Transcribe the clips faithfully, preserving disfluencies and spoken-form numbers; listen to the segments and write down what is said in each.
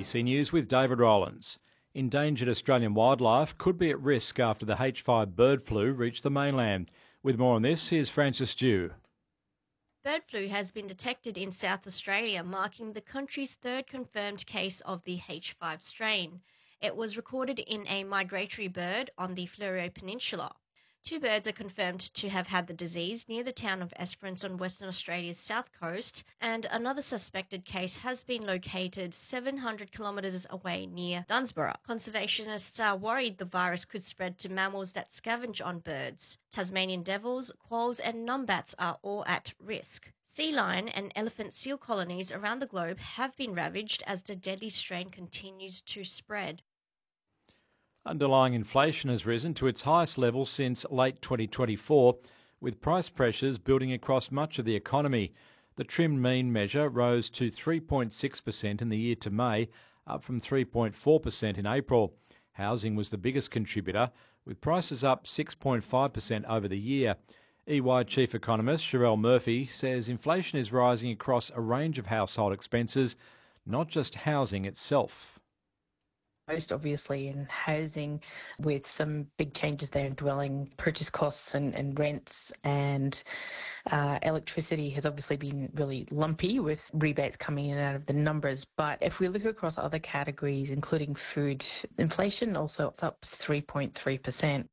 A B C News with David Rowlands. Endangered Australian wildlife could be at risk after the H five bird flu reached the mainland. With more on this, here's Francis Dew. Bird flu has been detected in South Australia, marking the country's third confirmed case of the H five strain. It was recorded in a migratory bird on the Fleurieu Peninsula. Two birds are confirmed to have had the disease near the town of Esperance on Western Australia's south coast, and another suspected case has been located seven hundred kilometres away near Dunsborough. Conservationists are worried the virus could spread to mammals that scavenge on birds. Tasmanian devils, quolls and numbats are all at risk. Sea lion and elephant seal colonies around the globe have been ravaged as the deadly strain continues to spread. Underlying inflation has risen to its highest level since late twenty twenty-four, with price pressures building across much of the economy. The trimmed mean measure rose to three point six percent in the year to May, up from three point four percent in April. Housing was the biggest contributor, with prices up six point five percent over the year. E Y Chief Economist Sherelle Murphy says inflation is rising across a range of household expenses, not just housing itself. Most obviously in housing, with some big changes there in dwelling purchase costs and, and rents, and uh, electricity has obviously been really lumpy with rebates coming in and out of the numbers. But if we look across other categories, including food, inflation also it's up three point three percent.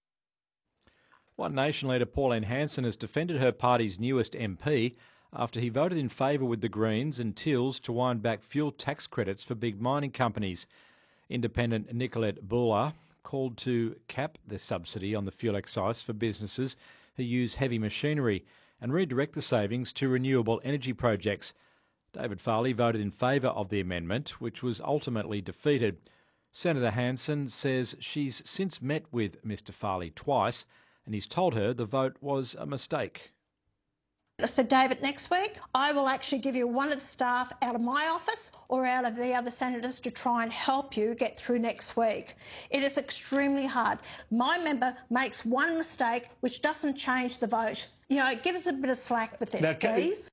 One Nation leader Pauline Hanson has defended her party's newest M P after he voted in favour with the Greens and Teals to wind back fuel tax credits for big mining companies. Independent Nicolette Bouller called to cap the subsidy on the fuel excise for businesses who use heavy machinery and redirect the savings to renewable energy projects. David Farley voted in favour of the amendment, which was ultimately defeated. Senator Hanson says she's since met with Mr Farley twice and he's told her the vote was a mistake. So, David, next week I will actually give you one of the staff out of my office or out of the other senators to try and help you get through next week. It is extremely hard. My member makes one mistake which doesn't change the vote. You know, give us a bit of slack with this, now, please.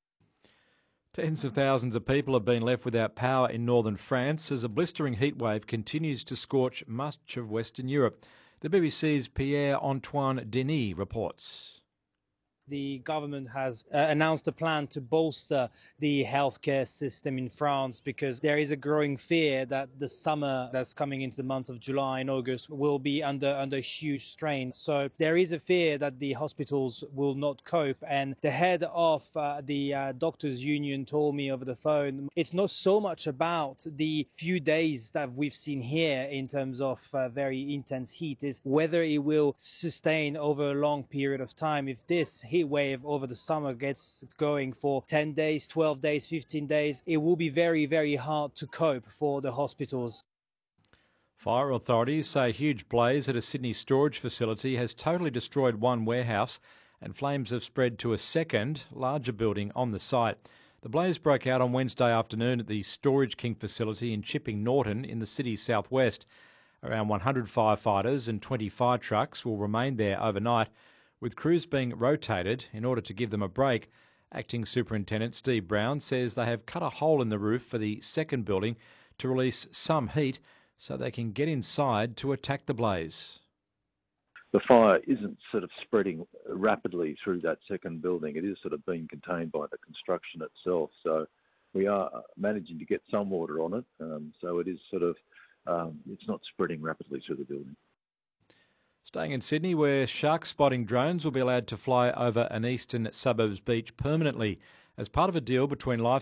Tens of thousands of people have been left without power in northern France as a blistering heatwave continues to scorch much of Western Europe. The B B C's Pierre-Antoine Denis reports. The government has uh, announced a plan to bolster the healthcare system in France because there is a growing fear that the summer that's coming into the months of July and August will be under under huge strain. So there is a fear that the hospitals will not cope. And the head of uh, the uh, doctors union told me over the phone, it's not so much about the few days that we've seen here in terms of uh, very intense heat, is whether it will sustain over a long period of time. If this heat wave over the summer gets going for ten days, twelve days, fifteen days, it will be very, very hard to cope for the hospitals. Fire authorities say a huge blaze at a Sydney storage facility has totally destroyed one warehouse and flames have spread to a second, larger building on the site. The blaze broke out on Wednesday afternoon at the Storage King facility in Chipping Norton in the city's southwest. Around one hundred firefighters and twenty fire trucks will remain there overnight, with crews being rotated in order to give them a break. Acting Superintendent Steve Brown says they have cut a hole in the roof for the second building to release some heat so they can get inside to attack the blaze. The fire isn't sort of spreading rapidly through that second building. It is sort of being contained by the construction itself. So we are managing to get some water on it. Um, so it is sort of, um, it's not spreading rapidly through the building. Staying in Sydney, where shark spotting drones will be allowed to fly over an eastern suburbs beach permanently as part of a deal between Life